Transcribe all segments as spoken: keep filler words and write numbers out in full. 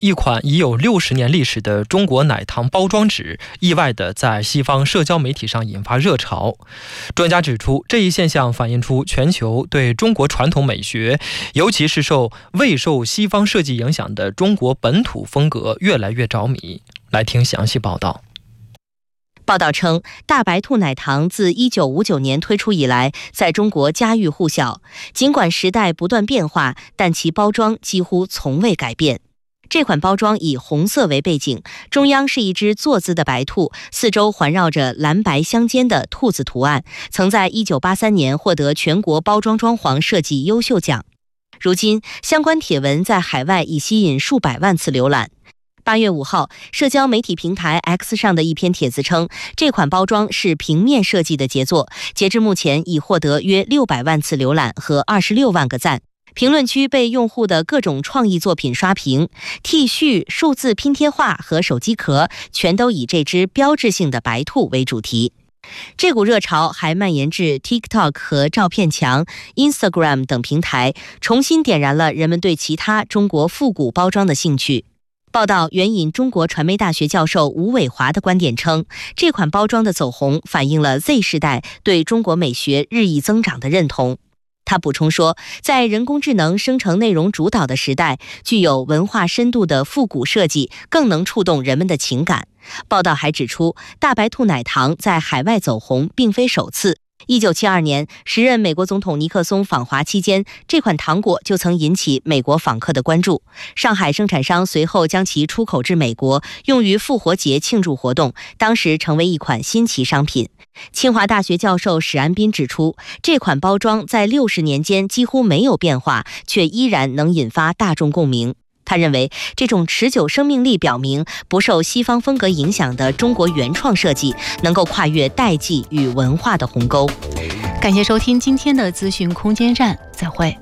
一款已有六十年历史的中国奶糖包装纸意外地在西方社交媒体上引发热潮。专家指出，这一现象反映出全球对中国传统美学，尤其是受未受西方设计影响的中国本土风格越来越着迷。来听详细报道。 报道称，大白兔奶糖自一九五九年推出以来，在中国家喻户晓。尽管时代不断变化，但其包装几乎从未改变。这款包装以红色为背景，中央是一只坐姿的白兔，四周环绕着蓝白相间的兔子图案，曾在一九八三年获得全国包装装潢设计优秀奖。如今，相关帖文在海外已吸引数百万次浏览。八月五号，社交媒体平台 X 上的一篇帖子称，这款包装是平面设计的杰作，截至目前已获得约六百万次浏览和二十六万个赞。评论区被用户的各种创意作品刷屏 ，T 恤、数字拼贴画和手机壳全都以这只标志性的白兔为主题。这股热潮还蔓延至 TikTok 和照片墙、Instagram 等平台，重新点燃了人们对其他中国复古包装的兴趣。报道援引中国传媒大学教授吴伟华的观点称，这款包装的走红反映了 Z 世代对中国美学日益增长的认同。他补充说，在人工智能生成内容主导的时代，具有文化深度的复古设计更能触动人们的情感。报道还指出，大白兔奶糖在海外走红并非首次。一九七二年，时任美国总统尼克松访华期间，这款糖果就曾引起美国访客的关注。上海生产商随后将其出口至美国，用于复活节庆祝活动，当时成为一款新奇商品。清华大学教授史安斌指出，这款包装在六十年间几乎没有变化，却依然能引发大众共鸣。他认为，这种持久生命力表明，不受西方风格影响的中国原创设计能够跨越代际与文化的鸿沟。 感谢收听今天的资讯空间站，再会。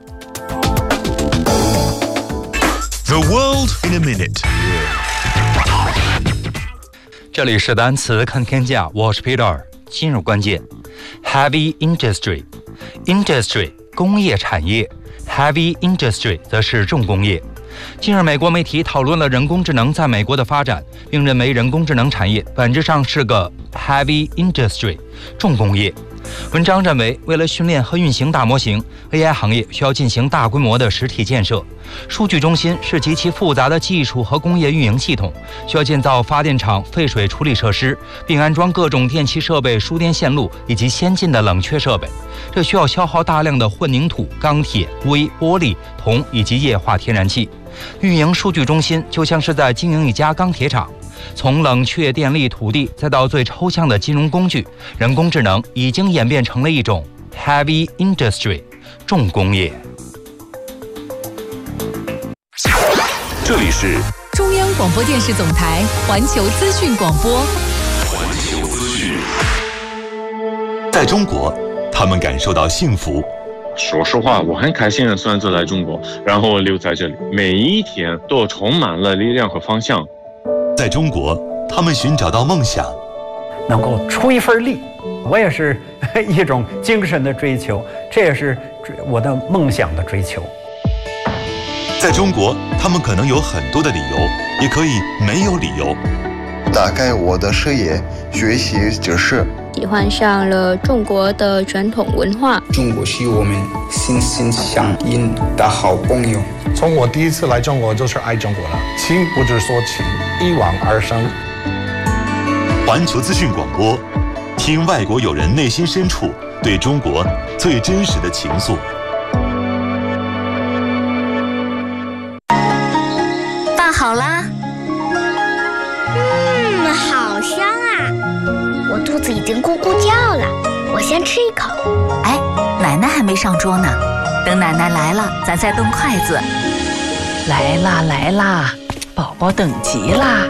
The world in a minute。 这里是单词看天下，我是 Peter。今日关键 ：heavy industry，industry 工业产业 ，heavy industry 则是重工业。近日，美国媒体讨论了人工智能在美国的发展，并认为人工智能产业本质上是个 heavy industry 重工业。文章认为，为了训练和运行大模型 ，A I 行业需要进行大规模的实体建设。数据中心是极其复杂的技术和工业运营系统，需要建造发电厂、废水处理设施，并安装各种电气设备、输电线路以及先进的冷却设备。这需要消耗大量的混凝土、钢铁、硅、玻璃、铜以及液化天然气。运营数据中心就像是在经营一家钢铁厂。从冷却电力、土地，再到最抽象的金融工具，人工智能已经演变成了一种 heavy industry 重工业。 这里是中央广播电视总台环球资讯广播。 环球资讯。在中国，他们感受到幸福。 说实话，我很开心的选择来中国，然后留在这里，每一天都充满了力量和方向。 在中国，他们寻找到梦想， 能够出一份力，我也是一种精神的追求，这也是我的梦想的追求。 在中国，他们可能有很多的理由，也可以没有理由。 打开我的视野，学习知识， 喜欢上了中国的传统文化。 中国是我们心心相印的好朋友。 从我第一次来中国就是爱中国了，情不知所起，一往而深。 环球资讯广播，听外国友人内心深处对中国最真实的情愫。 饭好啦。 嗯，好香啊！我肚子已经咕咕叫了，我先吃一口。 哎，奶奶还没上桌呢，等奶奶来了，咱再动筷子。 来啦来啦，宝宝等急啦！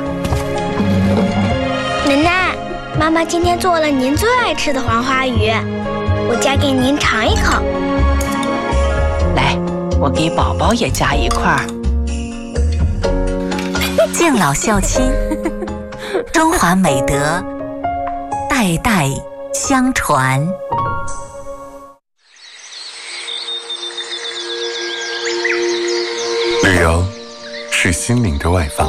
奶奶，妈妈今天做了您最爱吃的黄花鱼，我夹给您尝一口。 来，我给宝宝也夹一块儿。 敬老孝亲，中华美德代代相传。 旅游是心灵的外放。